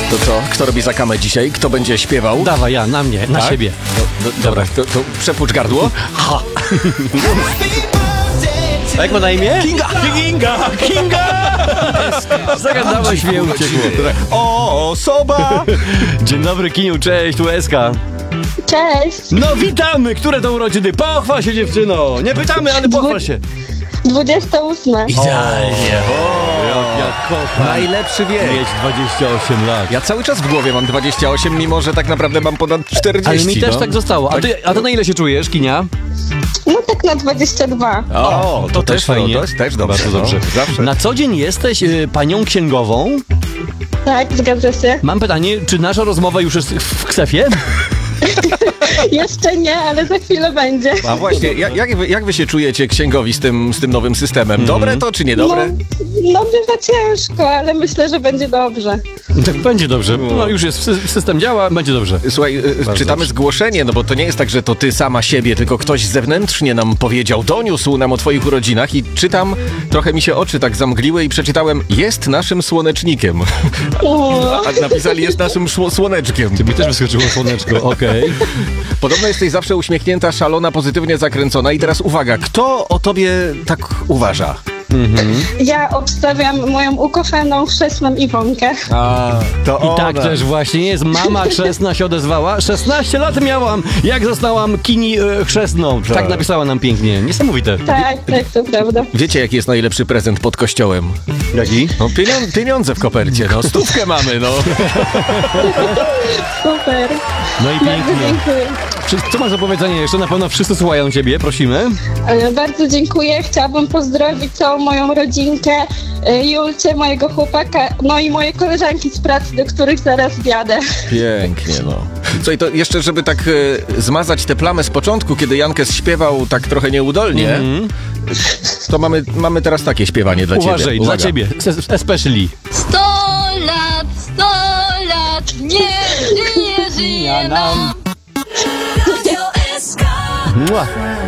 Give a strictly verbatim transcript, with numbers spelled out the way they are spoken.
To co? Kto robi zakamę dzisiaj? Kto będzie śpiewał? Dawaj, ja, na mnie, na Tak? siebie. No, no, dobra, to, to przepucz gardło. Ha! A jak ma na imię? Kinga! Kinga! Kinga! Zagadałeś mnie, uciekło. O, osoba! Dzień dobry, Kiniu, cześć, tu Eska. Cześć! No witamy, które to urodziny? Pochwal się, dziewczyno! Nie pytamy, ale pochwal się. dwudziesta ósma. Idealnie. Jak ja kocham Najlepszy wiek. mieć dwadzieścia osiem lat. Ja cały czas w głowie mam dwadzieścia osiem, mimo że tak naprawdę mam ponad czterdzieści. Ale mi też no. tak zostało. A ty, a ty na ile się czujesz, Kinia? No tak na dwadzieścia dwa. O, to, to też też fajnie. No, to też dobrze. Bardzo dobrze. No, zawsze. Na co dzień jesteś y, panią księgową? Tak, zgadza się. Mam pytanie, czy nasza rozmowa już jest w ksefie? Jeszcze nie, ale za chwilę będzie. A właśnie, jak, jak, wy, jak wy się czujecie księgowi z tym, z tym nowym systemem? Dobre to czy niedobre? No, no bywa ciężko, ale myślę, że będzie dobrze. Tak będzie dobrze. No już jest, sy- system działa, będzie dobrze. Słuchaj, y, czytamy dobrze. zgłoszenie, no bo to nie jest tak, że to ty sama siebie, tylko ktoś zewnętrznie nam powiedział, doniósł nam o twoich urodzinach i czytam, trochę mi się oczy tak zamgliły i przeczytałem, jest naszym słonecznikiem. O, A napisali, jest naszym szło- słoneczkiem. Ty mi też wyskoczyło słoneczko, okej. Podobno jesteś zawsze uśmiechnięta, szalona, pozytywnie zakręcona i teraz uwaga, kto o tobie tak uważa? ja obstawiam moją ukochaną chrzestną Iwonkę. A, to I tak też właśnie jest. Mama chrzestna się odezwała. szesnaście lat miałam, jak zostałam Kini e, chrzestną. Tak. Tak. napisała nam pięknie. Niesamowite. Tak, tak, to prawda. Wiecie, jaki jest najlepszy prezent pod kościołem? Jaki? No pieniądze, pieniądze w kopercie, no stówkę mamy, no. Super. No i Bardzo pięknie. dziękuję. Wszy- Co masz do powiedzenia jeszcze? Na pewno wszyscy słuchają ciebie, prosimy. E, Bardzo dziękuję. Chciałabym pozdrowić całą moją rodzinkę, e, Julcie, mojego chłopaka, no i moje koleżanki z pracy, do których zaraz wjadę. Pięknie, no. Co i to jeszcze, żeby tak e, zmazać tę plamę z początku, kiedy Jankes śpiewał tak trochę nieudolnie, to mamy, mamy teraz takie śpiewanie dla Uważaj, ciebie. dla Uwaga. ciebie. Es- Especially. Sto lat, sto lat, niech żyje, żyje nam. Mua.